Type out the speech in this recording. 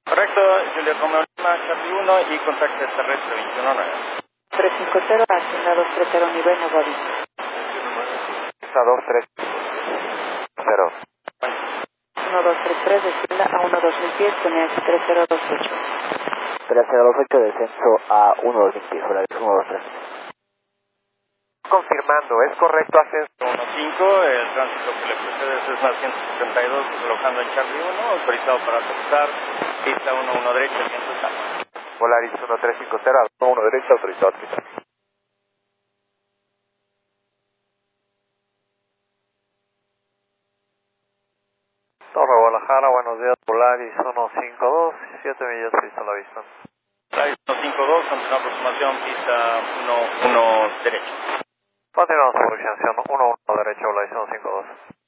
Correcto, Juliet Romeo Lima, Charlie 1 y contacto terrestre 219. 350, Hacienda 230, nivel Nogodi. Hacienda 230. 1233, descienda a 12010, tenés 3028. 3028, descenso a 12010, Volaris 123. Confirmando, ¿es correcto ascenso? 15, el tránsito que le precede es Cessna 172, deslocando en Charlie 1, autorizado para aterrizar, pista 11 derecha, viento calma. Volaris 1350, 1 derecha, autorizado a aterrizar. Torre Guadalajara, buenos días, Volaris 152, 7 millas, pista a la vista. Volaris 152, continúa aproximación, pista 11 derecha. Continuamos por extensión 11 derecha, Volaris 152.